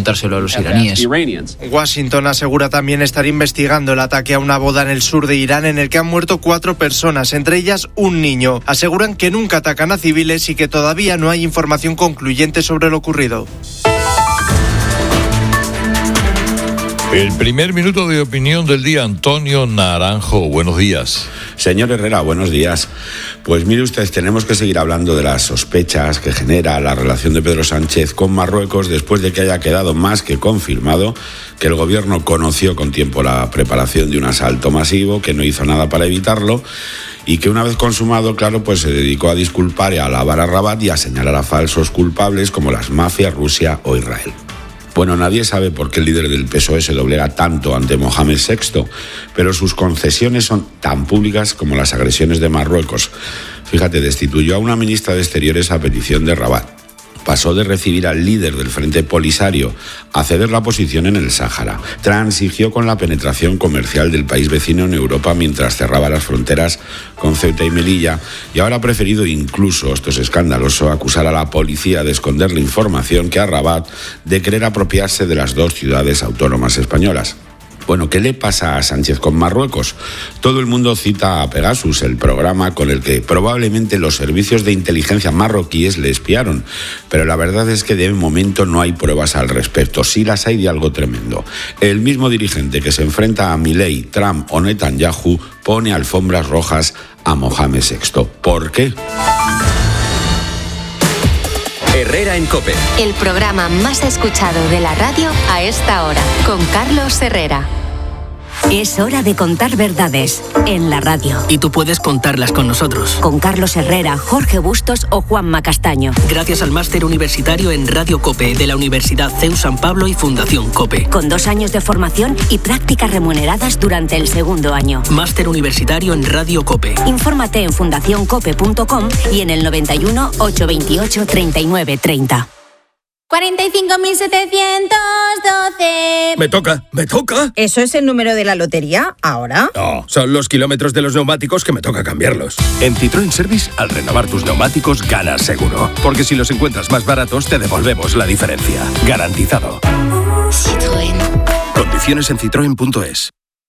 preguntárselo a los iraníes. Washington asegura también estar investigando el ataque a una boda en el sur de Irán en el que han muerto 4 personas, entre ellas un niño. Aseguran que nunca atacan a civiles y que todavía no hay información concluyente sobre lo ocurrido. El primer minuto de opinión del día, Antonio Naranjo. Buenos días. Señor Herrera, buenos días. Pues mire usted, tenemos que seguir hablando de las sospechas que genera la relación de Pedro Sánchez con Marruecos después de que haya quedado más que confirmado que el gobierno conoció con tiempo la preparación de un asalto masivo, que no hizo nada para evitarlo y que una vez consumado, claro, pues se dedicó a disculpar y a alabar a Rabat y a señalar a falsos culpables como las mafias, Rusia o Israel. Bueno, nadie sabe por qué el líder del PSOE se doblega tanto ante Mohamed VI, pero sus concesiones son tan públicas como las agresiones de Marruecos. Fíjate, destituyó a una ministra de Exteriores a petición de Rabat. Pasó de recibir al líder del Frente Polisario a ceder la posición en el Sáhara. Transigió con la penetración comercial del país vecino en Europa mientras cerraba las fronteras con Ceuta y Melilla. Y ahora ha preferido incluso, esto es escandaloso, acusar a la policía de esconder la información que a Rabat de querer apropiarse de las 2 ciudades autónomas españolas. Bueno, ¿qué le pasa a Sánchez con Marruecos? Todo el mundo cita a Pegasus, el programa con el que probablemente los servicios de inteligencia marroquíes le espiaron. Pero la verdad es que de momento no hay pruebas al respecto. Sí las hay de algo tremendo. El mismo dirigente que se enfrenta a Milei, Trump o Netanyahu pone alfombras rojas a Mohamed VI. ¿Por qué? Herrera en COPE. El programa más escuchado de la radio a esta hora, con Carlos Herrera. Es hora de contar verdades en la radio. Y tú puedes contarlas con nosotros. Con Carlos Herrera, Jorge Bustos o Juanma Castaño. Gracias al máster universitario en Radio COPE de la Universidad CEU San Pablo y Fundación COPE. Con 2 años de formación y prácticas remuneradas durante el 2º año. Máster universitario en Radio COPE. Infórmate en fundacioncope.com y en el 91 828 39 30. 45.712. Me toca. ¿Eso es el número de la lotería ahora? No, son los kilómetros de los neumáticos que me toca cambiarlos. En Citroën Service, al renovar tus neumáticos, ganas seguro. Porque si los encuentras más baratos, te devolvemos la diferencia. Garantizado. Citroën. Condiciones en citroen.es.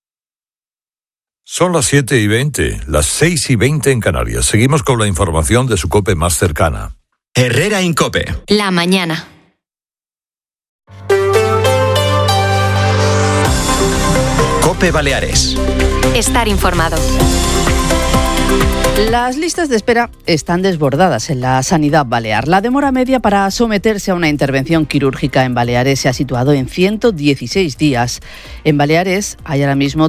Son las 7:20, las 6:20 en Canarias. Seguimos con la información de su COPE más cercana. Herrera en COPE. La mañana. COPE Baleares. Estar informado. Las listas de espera están desbordadas en la sanidad balear. La demora media para someterse a una intervención quirúrgica en Baleares se ha situado en 116 días. En Baleares hay ahora mismo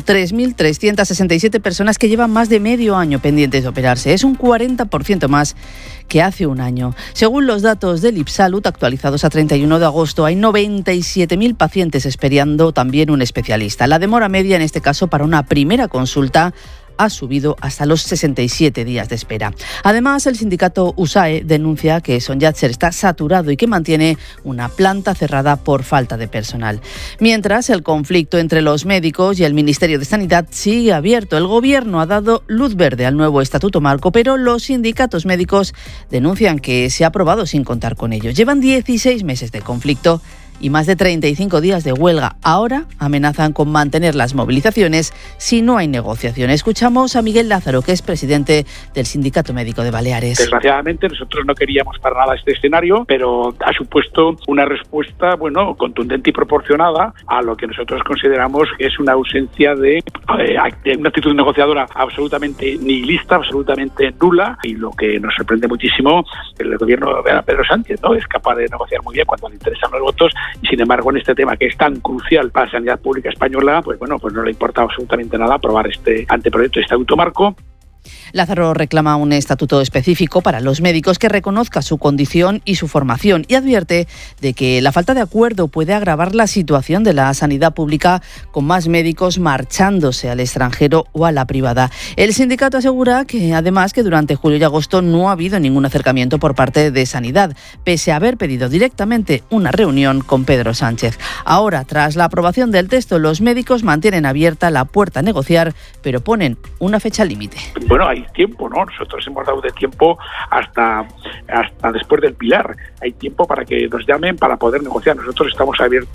3.367 personas que llevan más de medio año pendientes de operarse. Es un 40% más que hace un año. Según los datos del IPSalud actualizados a 31 de agosto, hay 97.000 pacientes esperando también un especialista. La demora media en este caso para una primera consulta ha subido hasta los 67 días de espera. Además, el sindicato USAE denuncia que Son Yatser está saturado y que mantiene una planta cerrada por falta de personal. Mientras, el conflicto entre los médicos y el Ministerio de Sanidad sigue abierto. El Gobierno ha dado luz verde al nuevo Estatuto Marco, pero los sindicatos médicos denuncian que se ha aprobado sin contar con ellos. Llevan 16 meses de conflicto y más de 35 días de huelga. Ahora amenazan con mantener las movilizaciones si no hay negociación. Escuchamos a Miguel Lázaro, que es presidente del Sindicato Médico de Baleares. Desgraciadamente, nosotros no queríamos para nada este escenario, pero ha supuesto una respuesta, contundente y proporcionada a lo que nosotros consideramos que es una ausencia de una actitud negociadora absolutamente nihilista, absolutamente nula, y lo que nos sorprende muchísimo, el gobierno de Pedro Sánchez, ¿no?, es capaz de negociar muy bien cuando le interesan los votos. Y sin embargo, en este tema que es tan crucial para la sanidad pública española, pues no le importa absolutamente nada aprobar este anteproyecto de estatuto marco. Lázaro reclama un estatuto específico para los médicos que reconozca su condición y su formación y advierte de que la falta de acuerdo puede agravar la situación de la sanidad pública con más médicos marchándose al extranjero o a la privada. El sindicato asegura que además que durante julio y agosto no ha habido ningún acercamiento por parte de Sanidad, pese a haber pedido directamente una reunión con Pedro Sánchez. Ahora, tras la aprobación del texto, los médicos mantienen abierta la puerta a negociar, pero ponen una fecha límite. Hay tiempo, ¿no? Nosotros hemos dado de tiempo hasta después del Pilar. Hay tiempo para que nos llamen para poder negociar. Nosotros estamos abiertos